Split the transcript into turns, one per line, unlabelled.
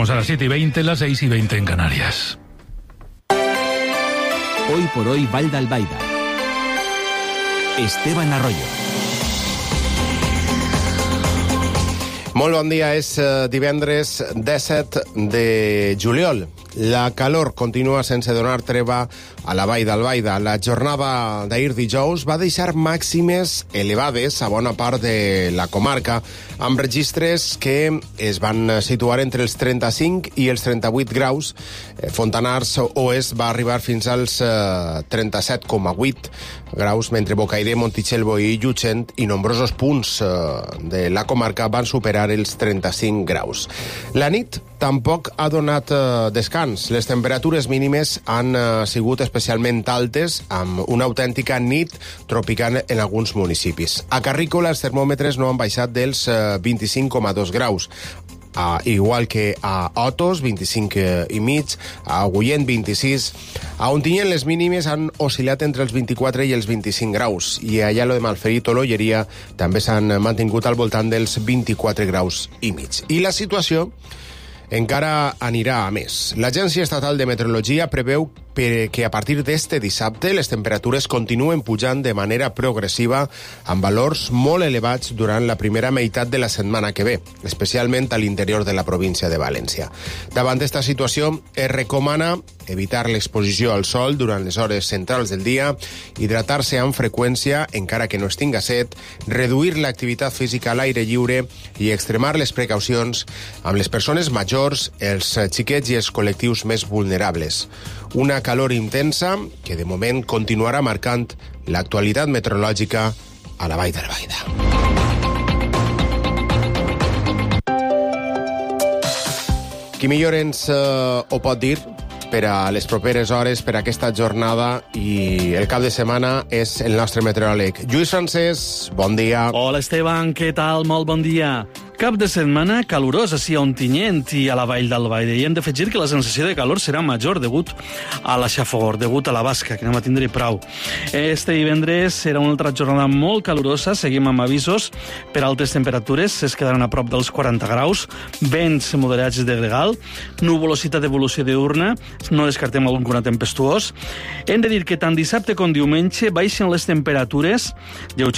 Estamos a las 7:20, las 6:20 en Canarias.
Hoy por hoy, Vall d'Albaida. Esteban Arroyo.
Molt bon dia, és divendres 17 de juliol. La calor continua sense donar treva a la Vall d'Albaida. La jornada d'ahir dijous va deixar màximes elevades a bona part de la comarca, amb registres que es van situar entre els 35 i els 38 graus. Fontanars Oest va arribar fins als 37,8 graus, mentre Bocairent, Montitxelvo i Llutxent i nombrosos punts de la comarca van superar els 35 graus. La nit tampoc ha donat descans. Les temperatures mínimes han sigut especialment altes, amb una autèntica nit tropical en alguns municipis. A Carrícola els termòmetres no han baixat dels 25,2 graus. Igual que a Otos, 25,5, a Agullent, 26. A Ontinyent les mínimes han oscil·lat entre els 24 i els 25 graus, i a Aielo de Malferit o l'Olleria també s'han mantingut al voltant dels 24 graus i mig. I la situació encara anirà a més. L'Agència Estatal de Meteorologia preveu que a partir d'este dissabte les temperatures continuen pujant de manera progressiva amb valors molt elevats durant la primera meitat de la setmana que ve, especialment a l'interior de la província de València. Davant d'esta situació es recomana evitar l'exposició al sol durant les hores centrals del dia, hidratar-se amb freqüència encara que no es tinga set, reduir l'activitat física a l'aire lliure i extremar les precaucions amb les persones majors, els xiquets i els col·lectius més vulnerables. Una calor intensa que de moment continuarà marcant l'actualitat meteorològica a la Vall d'Albaida. Qui millor ens ho pot dir per a les properes hores, per a aquesta jornada i el cap de setmana és el nostre meteoròleg. Lluís Francesc, bon dia.
Hola, Esteban, què tal? Molt bon dia. Cap de setmana calorós així a Ontinyent i a la Vall d'Albaida. I hem d'afegir que la sensació de calor serà major degut a la xafogor, degut a la basca, que anem a tindre prou. Este divendres serà una altra jornada molt calorosa. Seguim amb avisos per altes temperatures. Es quedaran a prop dels 40 graus. Vents moderats de gregal. Nuvolositat d'evolució diurna. No descartem algun coronat tempestuós. Hem de dir que tant dissabte com diumenge baixen les temperatures